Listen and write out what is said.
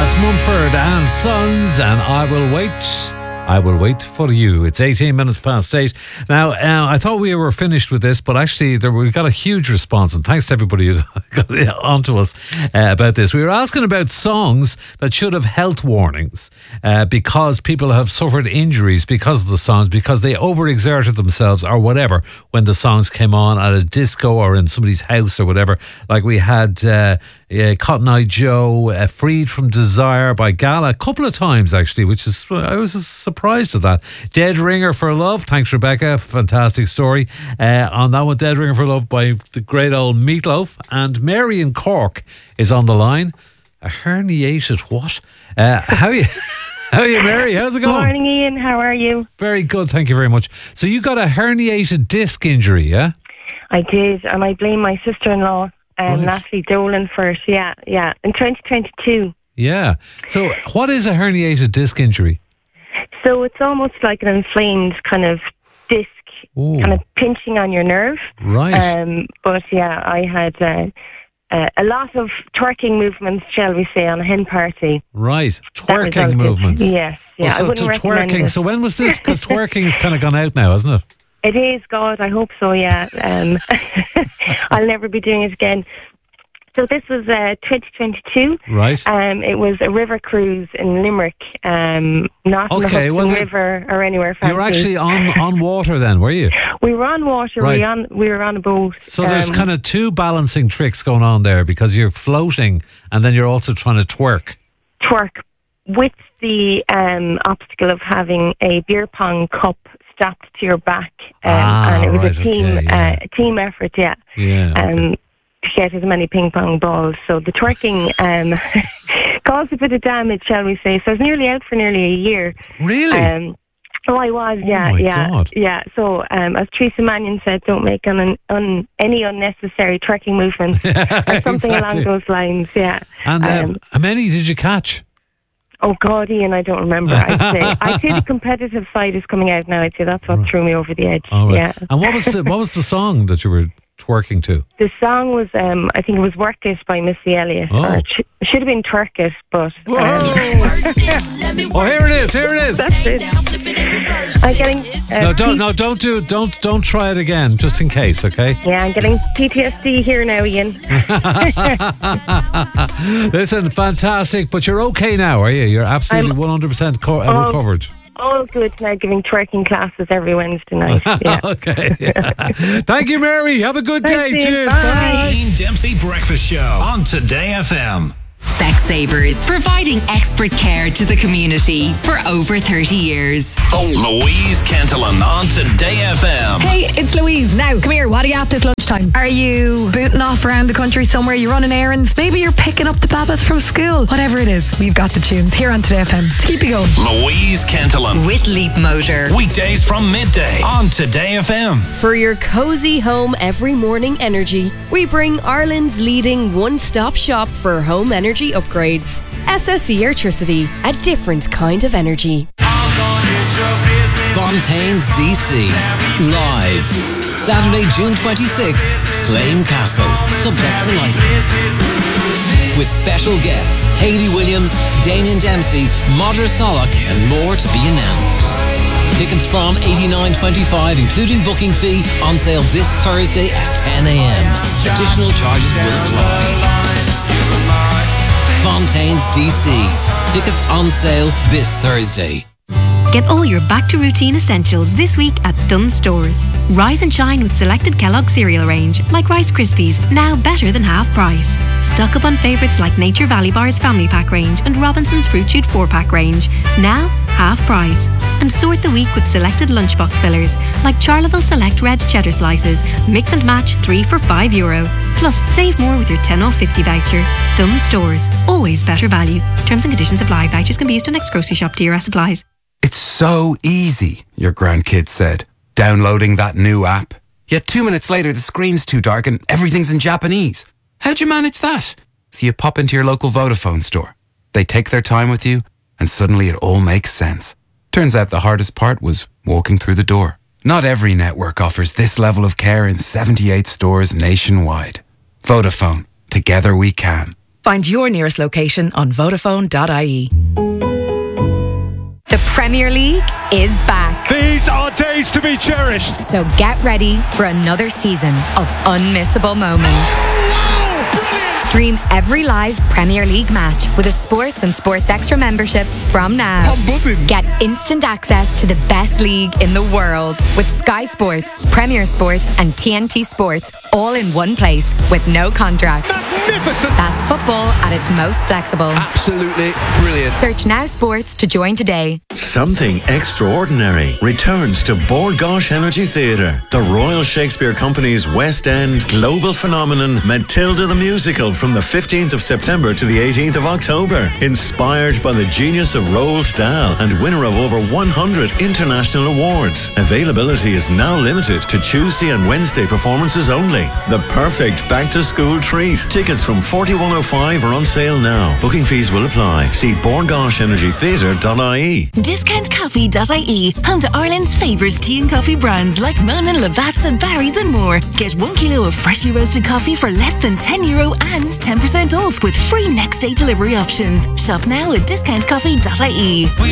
That's Mumford and Sons, and I Will Wait. I Will Wait for You. It's 18 minutes past 8. Now, I thought we were finished with this, but actually we got a huge response, and thanks to everybody who got onto us about this. We were asking about songs that should have health warnings because people have suffered injuries because of the songs, because they overexerted themselves or whatever when the songs came on at a disco or in somebody's house or whatever. Like we had Cotton Eye Joe, Freed from Desire by Gala a couple of times actually, which is, I was surprised at that. Dead Ringer for Love, thanks Rebecca, fantastic story on that one. Dead Ringer for Love by the great old Meatloaf. And Mary in Cork is on the line. A herniated what? How are you? How are you, Mary? How's it going? Morning, Ian. How are you? Very good, thank you very much. So you got a herniated disc injury, yeah? I did, and I blame my sister-in-law, Right. Natalie Dolan, for it. Yeah, in 2022. Yeah. So what is a herniated disc injury? So it's almost like an inflamed kind of disc, Ooh. kind of pinching on your nerve. Right. But yeah, I had a lot of twerking movements, shall we say, on a hen party. Right. That was all Twerking it. movements. Yes. Yeah, Well, I so wouldn't recommend twerking. it. So when was this? Because twerking has kind of gone out now, hasn't it? It is, God, I hope so, yeah. I'll never be doing it again. So this was 2022. Right. It was a river cruise in Limerick, not in the Okay, Hudson well, River or anywhere fancy. You were actually on water then, were you? We were on water, Right. we were on a boat. So there's kind of two balancing tricks going on there because you're floating and then you're also trying to twerk. Twerk with the obstacle of having a beer pong cup strapped to your back. And it was right, a team okay, yeah. a team effort, yeah. Yeah. Okay. To get as many ping pong balls. So the twerking caused a bit of damage, shall we say. So I was nearly out for nearly a year. Really? I was, yeah, my yeah, God. yeah. So as Teresa Mannion said, don't make any unnecessary twerking movements or something along Exactly. those lines, yeah. And how many did you catch? Oh God, Ian, I don't remember. I'd say the competitive side is coming out now. I'd say that's what threw me over the edge. All right. Yeah. And what was the song that you were twerking to? The song was, I think it was Work It by Missy Elliott. Oh. Or it should have been Twerk It, but... Oh, here it is. Here it is. That's it. I'm getting... Don't try it again, just in case, okay? Yeah, I'm getting PTSD here now, Ian. Listen, fantastic, but you're okay now, are you? You're absolutely 100% recovered. All good now, giving twerking classes every Wednesday night. Yeah. Okay. Yeah. Thank you, Mary. Have a good day. Thanks, Ian. Cheers. Bye. Ian Dempsey Breakfast Show on Today FM. Specsavers, providing expert care to the community for over 30 years. Louise Cantillon on Today FM. Hey, it's Louise. Now, come here. What are you at this lunchtime? Are you booting off around the country somewhere? You're running errands? Maybe you're picking up the babbas from school. Whatever it is, we've got the tunes here on Today FM to keep you going. Louise Cantillon. With Leap Motor. Weekdays from midday on Today FM. For your cozy home every morning energy, we bring Ireland's leading one-stop shop for home energy upgrades. SSE Airtricity, a different kind of energy. Fontaine's DC. Live. Saturday, June 26th, Slane Castle. Subject to license. With special guests, Hayley Williams, Damien Dempsey, Modra Solak, and more to be announced. Tickets from $89.25, including booking fee, on sale this Thursday at 10 a.m. Additional charges will apply. Fontaine's DC. Tickets on sale this Thursday. Get all your back-to-routine essentials this week at Dunnes Stores. Rise and shine with selected Kellogg's cereal range, like Rice Krispies, now better than half price. Stock up on favourites like Nature Valley Bar's Family Pack range and Robinson's Fruit Shoot 4-pack range, now half price. And sort the week with selected lunchbox fillers, like Charleville Select Red Cheddar Slices, mix and match 3 for €5. Plus, save more with your 10 off 50 voucher. Dunnes Stores, always better value. Terms and conditions apply. Vouchers can be used on next grocery shop. DRS applies. It's so easy, your grandkid said, downloading that new app. Yet 2 minutes later, the screen's too dark and everything's in Japanese. How'd you manage that? So you pop into your local Vodafone store. They take their time with you, and suddenly it all makes sense. Turns out the hardest part was walking through the door. Not every network offers this level of care in 78 stores nationwide. Vodafone. Together we can. Find your nearest location on Vodafone.ie. The Premier League is back. These are days to be cherished. So get ready for another season of unmissable moments. Stream every live Premier League match with a Sports and Sports Extra membership from now. I'm buzzing. Get instant access to the best league in the world with Sky Sports, Premier Sports and TNT Sports all in one place with no contract. Magnificent. That's football at its most flexible. Absolutely brilliant. Search Now Sports to join today. Something extraordinary returns to Bord Gáis Energy Theatre. The Royal Shakespeare Company's West End global phenomenon Matilda the Musical from the 15th of September to the 18th of October. Inspired by the genius of Roald Dahl and winner of over 100 international awards. Availability is now limited to Tuesday and Wednesday performances only. The perfect back-to-school treat. Tickets from 41.05 are on sale now. Booking fees will apply. See bordgaishenergytheatre.ie. Discountcoffee.ie, home to Ireland's favourite tea and coffee brands like Monin, Labatt's and Barry's and more. Get 1 kilo of freshly roasted coffee for less than €10 and 10% off with free next day delivery options. Shop now at discountcoffee.ie.